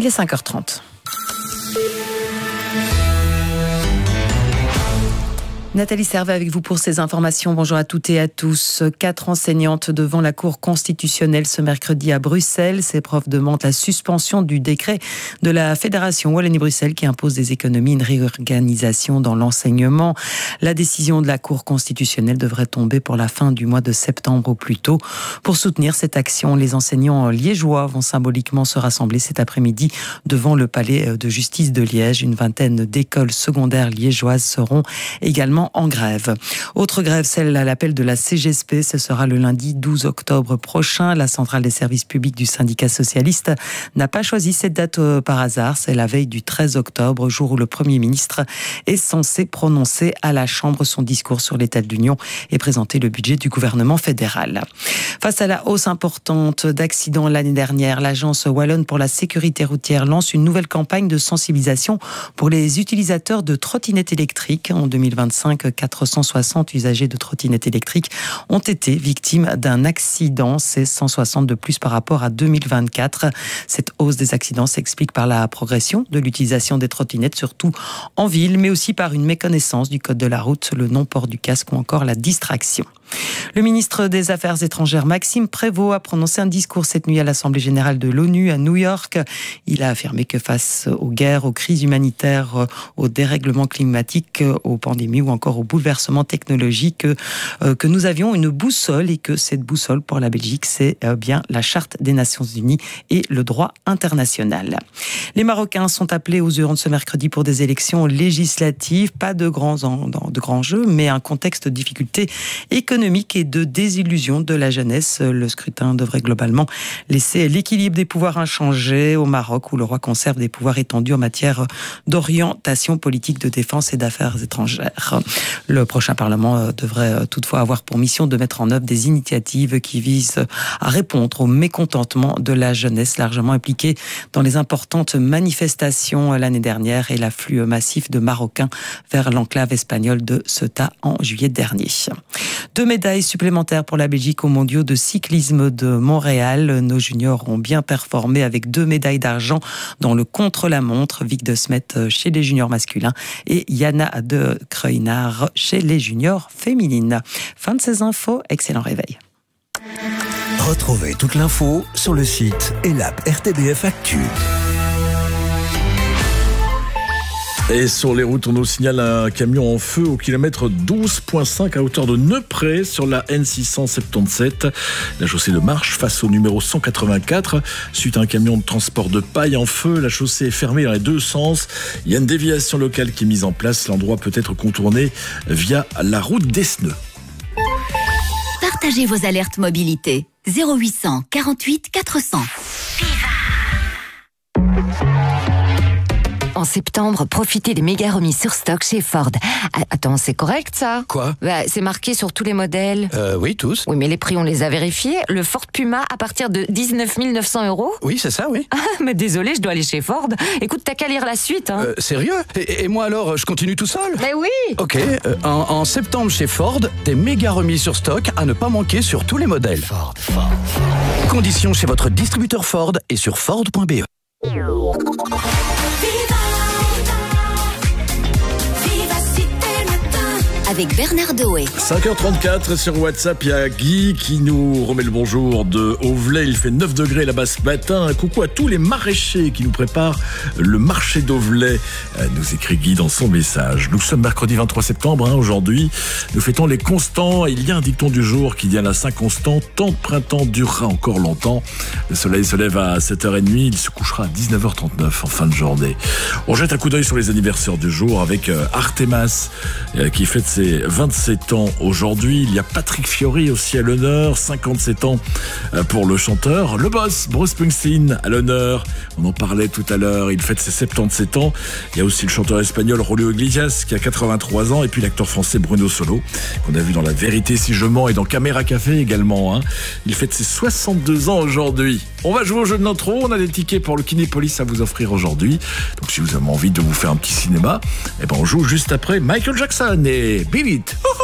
Il est 5h30. Nathalie Servet avec vous pour ces informations. Bonjour à toutes et à tous. 4 enseignantes devant la Cour constitutionnelle ce mercredi à Bruxelles. Ces profs demandent la suspension du décret de la Fédération Wallonie-Bruxelles qui impose des économies, une réorganisation dans l'enseignement. La décision de la Cour constitutionnelle devrait tomber pour la fin du mois de septembre au plus tôt. Pour soutenir cette action, les enseignants liégeois vont symboliquement se rassembler cet après-midi devant le palais de justice de Liège. Une vingtaine d'écoles secondaires liégeoises seront également en grève. Autre grève, celle à l'appel de la CGSP. Ce sera le lundi 12 octobre prochain. La centrale des services publics du syndicat socialiste n'a pas choisi cette date par hasard. C'est la veille du 13 octobre, jour où le Premier ministre est censé prononcer à la Chambre son discours sur l'état de l'Union et présenter le budget du gouvernement fédéral. Face à la hausse importante d'accidents l'année dernière, l'Agence wallonne pour la sécurité routière lance une nouvelle campagne de sensibilisation pour les utilisateurs de trottinettes électriques. En 2025, 460 usagers de trottinettes électriques ont été victimes d'un accident. C'est 160 de plus par rapport à 2024. Cette hausse des accidents s'explique par la progression de l'utilisation des trottinettes, surtout en ville, mais aussi par une méconnaissance du code de la route, le non-port du casque ou encore la distraction. Le ministre des Affaires étrangères, Maxime Prévost, a prononcé un discours cette nuit à l'Assemblée générale de l'ONU à New York. Il a affirmé que face aux guerres, aux crises humanitaires, aux dérèglements climatiques, aux pandémies ou encore aux bouleversements technologiques, que nous avions une boussole et que cette boussole pour la Belgique, c'est bien la Charte des Nations Unies et le droit international. Les Marocains sont appelés aux urnes ce mercredi pour des élections législatives. Pas de grands jeux, mais un contexte de difficultés économiques et de désillusion de la jeunesse. Le scrutin devrait globalement laisser l'équilibre des pouvoirs inchangé au Maroc, où le roi conserve des pouvoirs étendus en matière d'orientation politique, de défense et d'affaires étrangères. Le prochain Parlement devrait toutefois avoir pour mission de mettre en œuvre des initiatives qui visent à répondre au mécontentement de la jeunesse largement impliquée dans les importantes manifestations l'année dernière et l'afflux massif de Marocains vers l'enclave espagnole de Ceuta en juillet dernier. 2 médailles supplémentaires pour la Belgique aux mondiaux de cyclisme de Montréal. Nos juniors ont bien performé avec 2 médailles d'argent dans le contre-la-montre. Vic de Smet chez les juniors masculins et Yana de Kreuinard chez les juniors féminines. Fin de ces infos, excellent réveil. Retrouvez toute l'info sur le site et l'app RTBF Actu. Et sur les routes, on nous signale un camion en feu au kilomètre 12.5 à hauteur de Neupré sur la N677. La chaussée de Marche face au numéro 184. Suite à un camion de transport de paille en feu, la chaussée est fermée dans les 2 sens. Il y a une déviation locale qui est mise en place. L'endroit peut être contourné via la route d'Esneux. Partagez vos alertes mobilité. 0800 48 400. En septembre, profitez des méga remises sur stock chez Ford. Attends, c'est correct ça ? Quoi ? C'est marqué sur tous les modèles. Oui, tous. Oui, mais les prix, on les a vérifiés. Le Ford Puma à partir de 19 900 €. Oui, c'est ça, oui. Ah, mais désolé, je dois aller chez Ford. Écoute, t'as qu'à lire la suite. Hein. Sérieux ? Et moi alors, je continue tout seul ? Mais oui ! Ok, en septembre chez Ford, des méga remises sur stock à ne pas manquer sur tous les modèles. Ford. Conditions chez votre distributeur Ford et sur Ford.be. Avec Bernard Doé. 5h34 sur WhatsApp, il y a Guy qui nous remet le bonjour de Auvelais. Il fait 9 degrés là-bas ce matin. Un coucou à tous les maraîchers qui nous préparent le marché d'Auvelais, nous écrit Guy dans son message. Nous sommes mercredi 23 septembre, aujourd'hui. Nous fêtons les constants. Il y a un dicton du jour qui dit à la Saint-Constant: tant de printemps durera encore longtemps. Le soleil se lève à 7h30, il se couchera à 19h39 en fin de journée. On jette un coup d'œil sur les anniversaires du jour avec Artemas qui fête ses 27 ans aujourd'hui. Il y a Patrick Fiori aussi à l'honneur, 57 ans pour le chanteur. Le boss, Bruce Springsteen à l'honneur, on en parlait tout à l'heure, il fête ses 77 ans. Il y a aussi le chanteur espagnol Julio Iglesias qui a 83 ans et puis l'acteur français Bruno Solo qu'on a vu dans La Vérité si je mens et dans Caméra Café également. Il fête ses 62 ans aujourd'hui. On va jouer au jeu de l'intro, on a des tickets pour le Kinépolis à vous offrir aujourd'hui. Donc si vous avez envie de vous faire un petit cinéma, on joue juste après Michael Jackson et Beat It.